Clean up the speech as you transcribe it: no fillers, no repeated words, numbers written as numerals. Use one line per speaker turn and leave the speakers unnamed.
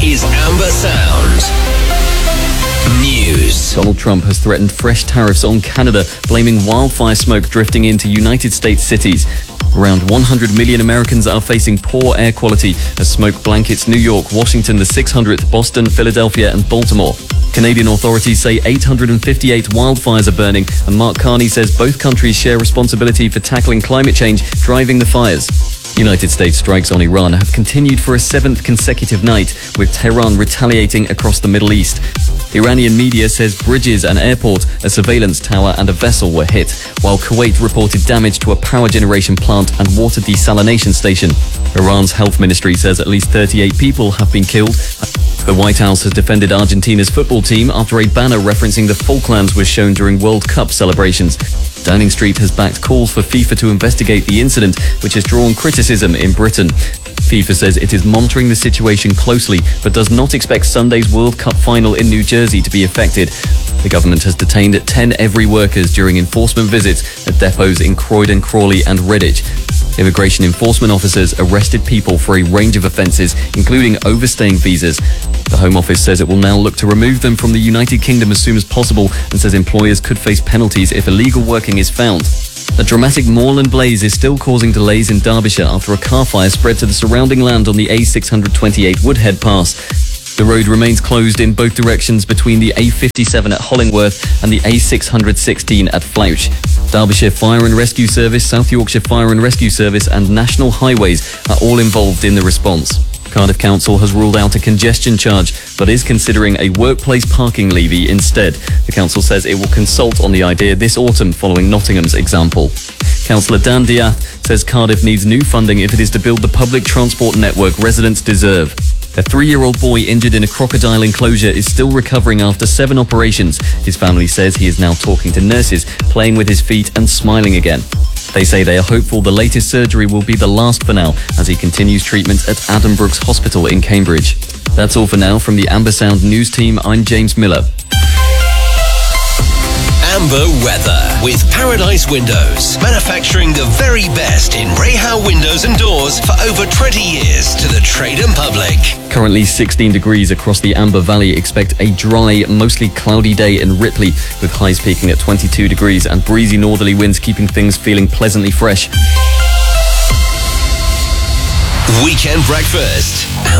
is Amber Sound News.
Donald Trump has threatened fresh tariffs on Canada, blaming wildfire smoke drifting into United States cities. Around 100 million Americans are facing poor air quality as smoke blankets New York, Washington, the 600th, Boston, Philadelphia and Baltimore. Canadian authorities say 858 wildfires are burning, and Mark Carney says both countries share responsibility for tackling climate change driving the fires. United States strikes on Iran have continued for a 7th consecutive night, with Tehran retaliating across the Middle East. Iranian media says bridges, an airport, a surveillance tower and a vessel were hit, while Kuwait reported damage to a power generation plant and water desalination station. Iran's health ministry says at least 38 people have been killed. The White House has defended Argentina's football team after a banner referencing the Falklands was shown during World Cup celebrations. Downing Street has backed calls for FIFA to investigate the incident, which has drawn criticism in Britain. FIFA says it is monitoring the situation closely, but does not expect Sunday's World Cup final in New Jersey to be affected. The government has detained 10 Evri workers during enforcement visits at depots in Croydon, Crawley and Redditch. Immigration enforcement officers arrested people for a range of offences, including overstaying visas. The Home Office says it will now look to remove them from the United Kingdom as soon as possible, and says employers could face penalties if illegal working is found. A dramatic moorland blaze is still causing delays in Derbyshire after a car fire spread to the surrounding land on the A628 Woodhead Pass. The road remains closed in both directions between the A57 at Hollingworth and the A616 at Flouch. Derbyshire Fire and Rescue Service, South Yorkshire Fire and Rescue Service and National Highways are all involved in the response. Cardiff Council has ruled out a congestion charge, but is considering a workplace parking levy instead. The council says it will consult on the idea this autumn following Nottingham's example. Councillor Dan Diath says Cardiff needs new funding if it is to build the public transport network residents deserve. A 3-year-old boy injured in a crocodile enclosure is still recovering after 7 operations. His family says he is now talking to nurses, playing with his feet and smiling again. They say they are hopeful the latest surgery will be the last for now, as he continues treatment at Addenbrooke's Hospital in Cambridge. That's all for now from the Amber Sound News team. I'm James Miller.
Amber Weather with Paradise Windows, manufacturing the very best in Rahal windows and doors for over 20 years to the trade and public.
Currently 16 degrees across the Amber Valley. Expect a dry, mostly cloudy day in Ripley, with highs peaking at 22 degrees and breezy northerly winds keeping things feeling pleasantly fresh.
Weekend breakfast.